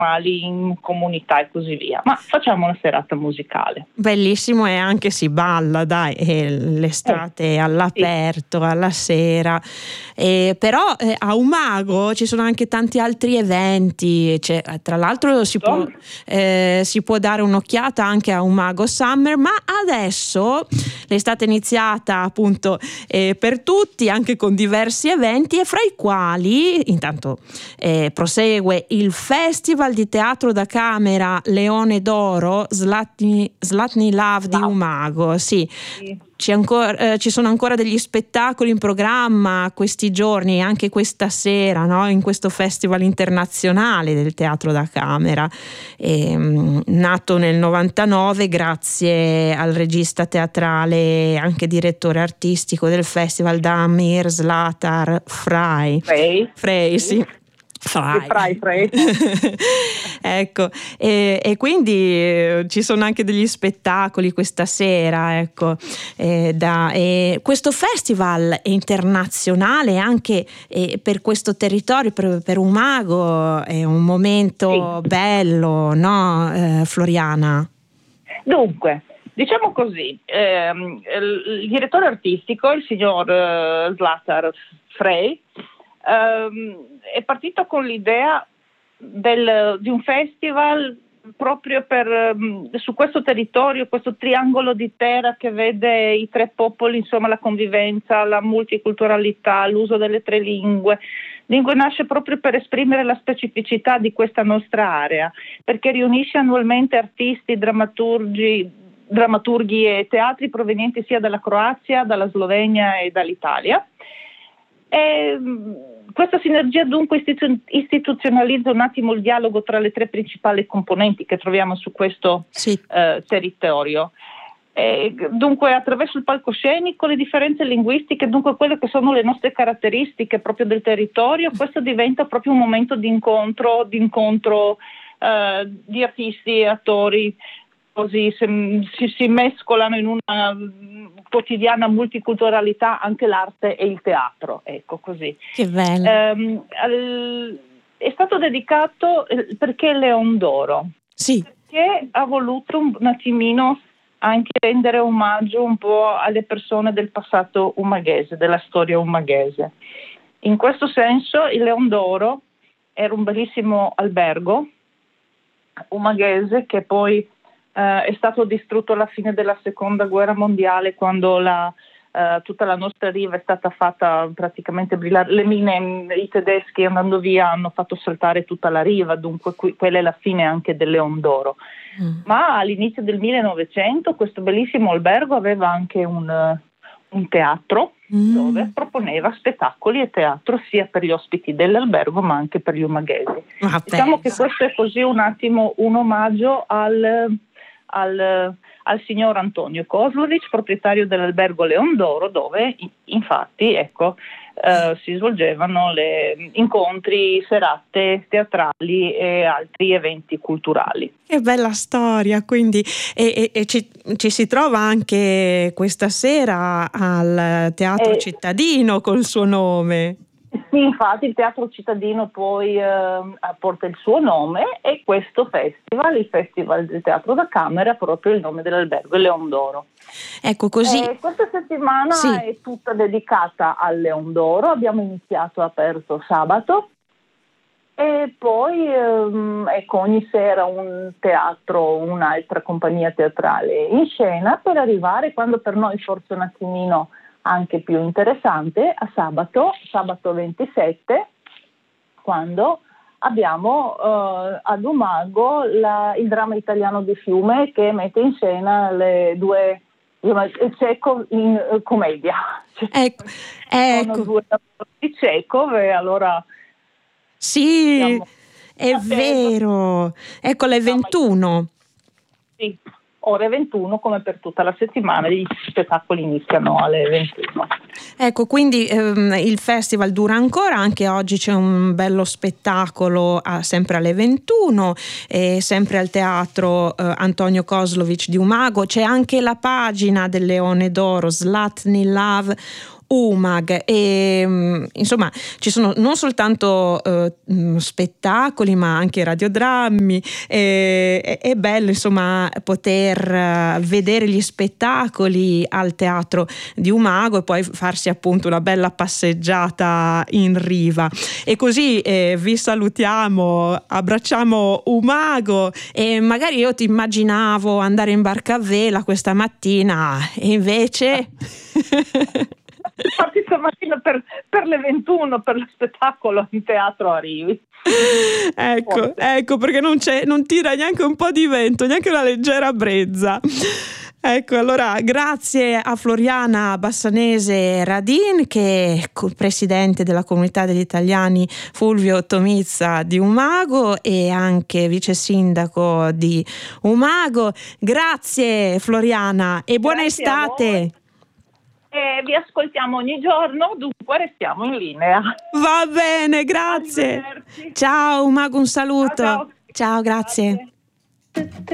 in comunità e così via, ma facciamo una serata musicale. Bellissimo, e anche si balla, dai, l'estate all'aperto, sì, alla sera. Però a Umago ci sono anche tanti altri eventi, tra l'altro si può dare un'occhiata anche a Umago Summer, ma adesso l'estate è iniziata appunto per tutti, anche con diversi eventi, e fra i quali intanto prosegue il Festival di Teatro da Camera Leone d'Oro Zlatni Lav di Umago. Sì. Ci sono ancora degli spettacoli in programma questi giorni, anche questa sera, no? In questo Festival internazionale del Teatro da Camera, nato nel 99 grazie al regista teatrale, anche direttore artistico del festival, Damir Zlatar Frey, sì. Frey. Ecco, e quindi ci sono anche degli spettacoli questa sera, ecco. Questo festival è internazionale anche per questo territorio, per Umago, è un momento bello, no, Floriana? Dunque, diciamo così, il direttore artistico, il signor Zlatar Frey, è partito con l'idea di un festival proprio su questo territorio, questo triangolo di terra che vede i tre popoli, insomma la convivenza, la multiculturalità, l'uso delle tre lingue. Lingue nasce proprio per esprimere la specificità di questa nostra area, perché riunisce annualmente artisti, drammaturghi e teatri provenienti sia dalla Croazia, dalla Slovenia e dall'Italia. E questa sinergia dunque istituzionalizza un attimo il dialogo tra le tre principali componenti che troviamo su questo territorio. E dunque attraverso il palcoscenico, le differenze linguistiche, dunque quelle che sono le nostre caratteristiche proprio del territorio, questo diventa proprio un momento di incontro di artisti e attori. Così si mescolano in una quotidiana multiculturalità anche l'arte e il teatro, ecco, così. Che bello. È stato dedicato perché Leon d'Oro? Sì. Perché ha voluto un attimino anche rendere omaggio un po' alle persone del passato umaghese, della storia umaghese. In questo senso il Leon d'Oro era un bellissimo albergo umaghese che poi è stato distrutto alla fine della seconda guerra mondiale, quando tutta la nostra riva è stata fatta praticamente brillare. Le mine, i tedeschi andando via hanno fatto saltare tutta la riva, dunque quella è la fine anche del Leon d'Oro. Ma all'inizio del 1900 questo bellissimo albergo aveva anche un teatro dove proponeva spettacoli e teatro sia per gli ospiti dell'albergo ma anche per gli umaghesi. Diciamo che questo è così un attimo un omaggio al signor Antonio Kozlovic, proprietario dell'albergo Leon d'Oro, dove infatti si svolgevano incontri, serate teatrali e altri eventi culturali. Che bella storia, quindi ci si trova anche questa sera al Teatro Cittadino col suo nome. Sì, infatti il Teatro Cittadino poi porta il suo nome e questo festival, il Festival del Teatro da Camera, ha proprio il nome dell'albergo, il Leon d'Oro. Ecco, così. Questa settimana è tutta dedicata al Leon d'Oro, abbiamo aperto sabato e poi ogni sera un teatro, un'altra compagnia teatrale in scena, per arrivare, quando per noi forse un attimino anche più interessante, a sabato 27, quando abbiamo ad Umago il dramma italiano di Fiume, che mette in scena le due Čechov in commedia. Ecco. Sono due di Čechov e allora sì, è vero. Ecco, le 21. Sì. Ore 21, come per tutta la settimana, gli spettacoli iniziano alle 21. Ecco, quindi il festival dura ancora, anche oggi c'è un bello spettacolo sempre alle 21, sempre al teatro Antonio Kozlovic di Umago. C'è anche la pagina del Leone d'Oro Zlatni Lav UMAG e insomma ci sono non soltanto spettacoli ma anche radiodrammi, è bello insomma poter vedere gli spettacoli al teatro di Umago e poi farsi appunto una bella passeggiata in riva. E così vi salutiamo, abbracciamo Umago e magari io ti immaginavo andare in barca a vela questa mattina e invece Infatti stamattina per le 21 per lo spettacolo in teatro arrivi. Ecco perché non tira neanche un po' di vento, neanche una leggera brezza. Ecco, allora grazie a Floriana Bassanese Radin, che è presidente della comunità degli italiani Fulvio Tomizza di Umago e anche vice sindaco di Umago. Grazie Floriana e buona estate. Vi ascoltiamo ogni giorno, dunque restiamo in linea. Va bene, grazie. Ciao Umago, un saluto. Ciao. Ciao, grazie.